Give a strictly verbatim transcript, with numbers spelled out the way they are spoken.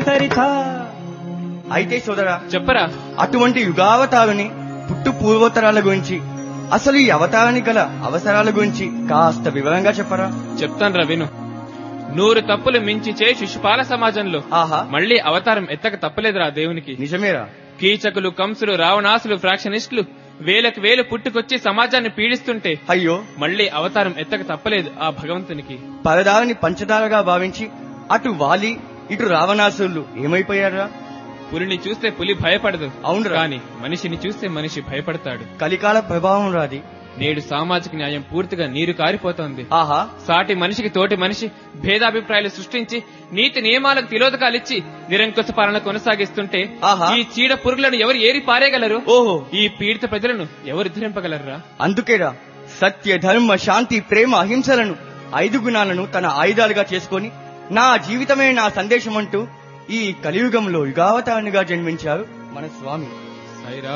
అవతరిత. అయితే సోదరా చెప్పరా. అటువంటి యుగావతారుని పుట్టు పూర్వోత్తరాల గురించి, అసలు ఈ అవతారానికి గల అవసరాల గురించి కాస్త వివరంగా చెప్పరా. చెప్తాను రా విను. నూరు తప్పులు మించి చే శిశుపాల సమాజంలో ఆహా, మళ్లీ అవతారం ఎత్తక తప్పలేదురా దేవునికి. నిజమేరా. కీచకులు, కంసులు, రావణాసులు, ఫ్రాక్షనిస్టులు వేలకు వేలు పుట్టుకొచ్చి సమాజాన్ని పీడిస్తుంటే అయ్యో, మళ్లీ అవతారం ఎత్తక తప్పలేదు ఆ భగవంతునికి. పరదారిని పంచదారగా భావించి అటు వాలి ఇటు రావణాసురులు ఏమైపోయారా. పులిని చూస్తే పులి భయపడదు, అవును కానీ మనిషిని చూస్తే మనిషి భయపడతాడు. కలికాల ప్రభావం రాది. నేడు సామాజిక న్యాయం పూర్తిగా నీరు కారిపోతోంది. ఆహా, సాటి మనిషికి తోటి మనిషి భేదాభిప్రాయాలు సృష్టించి నీతి నియమాలకు తిలోదకాలిచ్చి నిరంకుశ పాలన కొనసాగిస్తుంటే ఆహా, ఈ చీడ పురుగులను ఎవరు ఏరి పారేయగలరు? ఓహో, ఈ పీడిత ప్రజలను ఎవరు ధరింపగలరా? అందుకేరా సత్య, ధర్మ, శాంతి, ప్రేమ, అహింసలను ఐదు గుణాలను తన ఆయుధాలుగా చేసుకొని నా జీవితమే నా సందేశం అంటూ ఈ కలియుగంలో యుగావతారునిగా జన్మించారు మన స్వామి. సాయిరా.